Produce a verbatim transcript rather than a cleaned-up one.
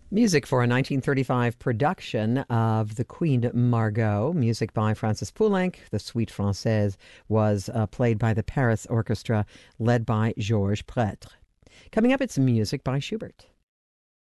Music for a nineteen thirty-five production of The Queen Margot, music by Francis Poulenc. The Suite Française was uh, played by the Paris Orchestra, led by Georges Prêtre. Coming up, it's music by Schubert.